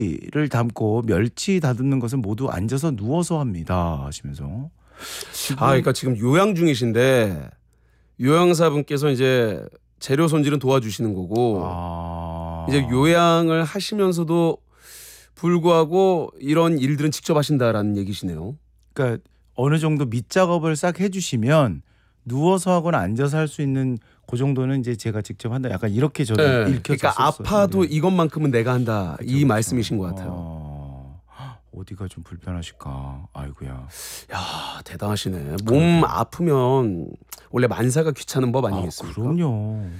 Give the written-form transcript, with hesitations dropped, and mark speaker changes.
Speaker 1: 를 담고 멸치 다듬는 것은 모두 앉아서 누워서 합니다 하시면서 지금
Speaker 2: 그러니까 지금 요양 중이신데 요양사분께서 이제 재료 손질은 도와주시는 거고 이제 요양을 하시면서도 불구하고 이런 일들은 직접 하신다라는 얘기시네요.
Speaker 1: 그러니까 어느 정도 밑작업을 싹 해주시면 누워서 하거나 앉아서 할 수 있는 그 정도는 이제 제가 직접 한다. 약간 이렇게 저는
Speaker 2: 네.
Speaker 1: 읽혀졌어요.
Speaker 2: 그러니까 아파도 이것만큼은 내가 한다.
Speaker 1: 그쵸,
Speaker 2: 이
Speaker 1: 그쵸.
Speaker 2: 말씀이신 것 같아요.
Speaker 1: 어디가 좀 불편하실까. 아이고야.
Speaker 2: 야, 대단하시네. 몸 아프면 원래 만사가 귀찮은 법 아니겠습니까?
Speaker 1: 그럼요.